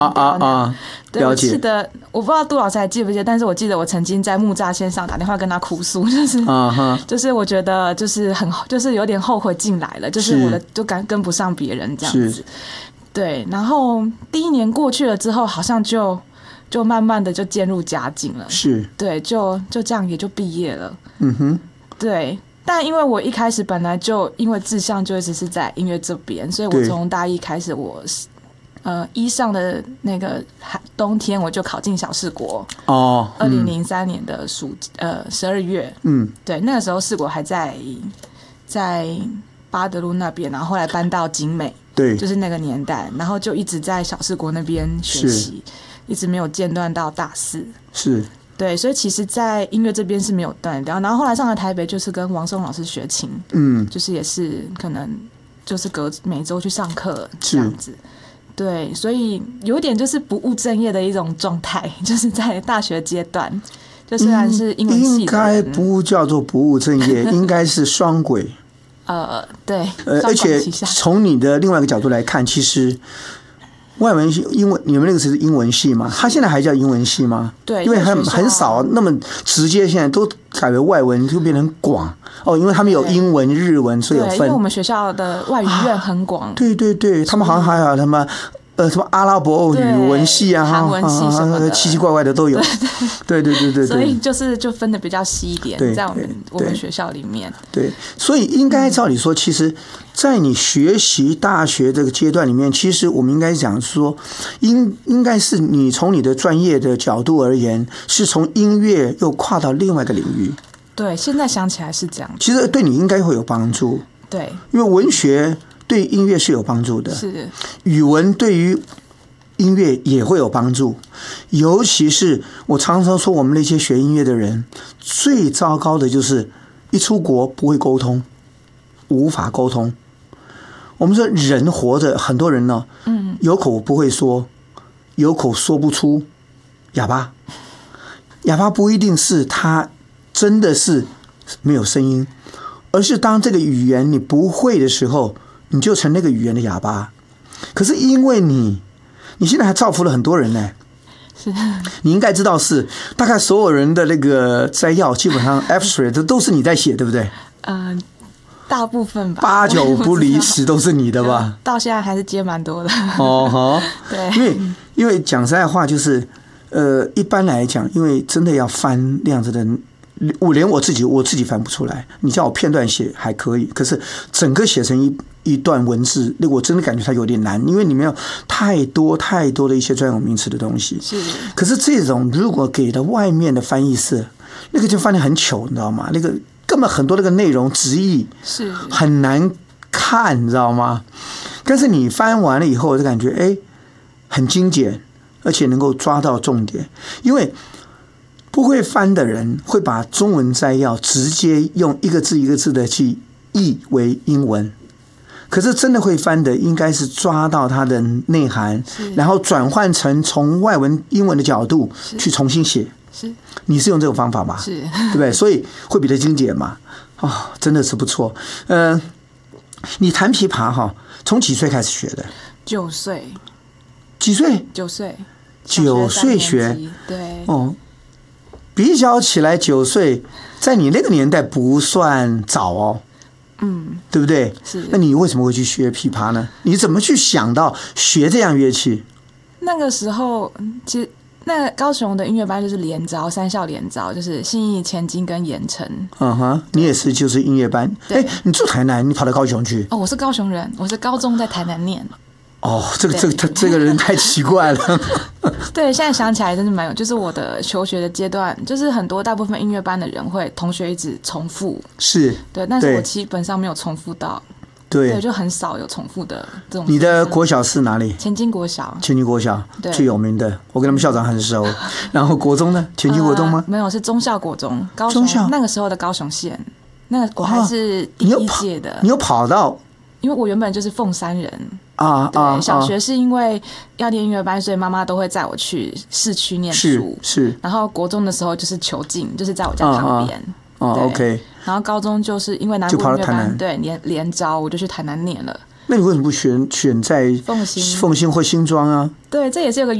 对， 了解。 我记得，我不知道杜老师还记不记得，但是我记得我曾经在木栅线上打电话跟他哭诉，就是我觉得就是有点后悔进来了，就是我的就跟不上别人这样子。对，然后第一年过去了之后，好像就慢慢的就渐入佳境了。 是， 对，就这样也就毕业了。对。但因为我一开始本来就因为志向就一直是在音乐这边，所以我从大一开始一上的那个冬天我就考进小世国2003年的12月，对，那个时候世国还在巴德路那边，然后后来搬到景美，对，就是那个年代，然后就一直在小世国那边学习，一直没有间断到大四，是，对，所以其实，在音乐这边是没有断掉，然后后来上了台北，就是跟王松老师学琴，就是也是可能就是每周去上课这样子。对，所以有点就是不务正业的一种状态，就是在大学阶段，就虽然是英文系的人， 应该不叫做不务正业，应该是双轨。 对， 而且从你的另外一个角度来看，其实外文系、英文，你们那个是英文系吗？他现在还叫英文系吗？ 对， 因为很少那么直接，现在都改为外文，就变成广因为他们有英文、日文，所以有分。 因为我们学校的外语院很广。 对对对，他们好像还有什么阿拉伯语文系啊、 韩文系什么的， 奇奇怪怪的都有。对。 所以就分的比较细一点，在我们学校里面。对， 所以应该照理说，其实，在你学习大学这个阶段里面，其实我们应该讲说，应该是你从你的专业的角度而言，是从音乐又跨到另外一个领域。 对，现在想起来是这样。 其实对你应该会有帮助。 对， 因为文学对音乐是有帮助的， 是语文对于音乐也会有帮助。尤其是我常常说，我们那些学音乐的人，最糟糕的就是一出国不会沟通，无法沟通。我们说人活着，很多人呢，有口不会说，有口说不出，哑巴。哑巴不一定是他真的是没有声音，而是当这个语言你不会的时候，你就成那个语言的哑巴。可是因为你现在还造福了很多人呢， 是你应该知道是大概所有人的那个摘要，基本上 abstract 都是你在写，对不对？ 大部分吧 ，8、9不离10都是你的吧？ 到现在还是接蛮多的。 对，因为讲实在话，就是一般来讲，因为真的要翻那样子的。连我自己翻不出来，你叫我片段写还可以，可是整个写成一段文字，那我真的感觉它有点难，因为里面有太多的一些专有名词的东西。 是， 可是这种如果给了外面的翻译社，那个就翻得很糗，你知道吗？那个根本很多那个内容直译是很难看，你知道吗？但是你翻完了以后，我就感觉很精简，而且能够抓到重点，因为不会翻的人会把中文摘要直接用一个字一个字的去译为英文，可是真的会翻的应该是抓到它的内涵，然后转换成从外文英文的角度去重新写。是，你是用这种方法吧？是，对不对？所以会比较精简嘛。真的是不错。你弹琵琶从几岁开始学的 ？9岁。 几岁 ？9岁。 9岁学。 对。 比较起来9岁在你那个年代不算早对不对？是。那你为什么会去学琵琶呢？你怎么去想到学这样乐器？ 那个时候其实那高雄的音乐班就是联招，3校联招，就是信义、前金跟盐城。 你也是就是音乐班。你住台南，你跑到高雄去？ 我是高雄人，我是高中在台南念。 这个人太奇怪了。 对，现在想起来真的蛮有，就是我的求学的阶段，就是大部分音乐班的人会同学一直重复， 是对，但是我基本上没有重复到，对，就很少有重复的这种。 你的国小是哪里？ 前金国小。 前金国小最有名的，我跟他们校长很熟。然后国中呢？前金国中吗？ 没有，是中校国中，高雄那个时候的高雄县，那我还是第一届的。 你有跑到？ 因为我原本就是凤山人对，小学是因为要念音乐班，所以妈妈都会载我去市区念书。是。然后国中的时候就是求近，就是在我家旁边。 OK。 然后高中就是因为南部音乐班对联招，我就去台南念了。 那你为什么不选在凤新或新庄啊？ 对，这也是有个